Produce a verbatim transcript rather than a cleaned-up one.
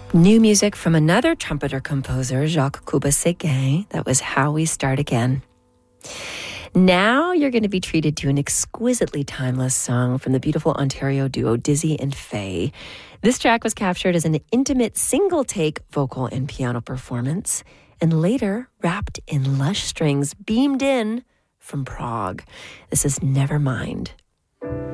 New music from another trumpeter composer, Jacques Couba-Séguin. That was How We Start Again. Now you're going to be treated to an exquisitely timeless song from the beautiful Ontario duo Dizzy and Faye. This track was captured as an intimate single-take vocal and piano performance, and later wrapped in lush strings beamed in from Prague. This is Nevermind.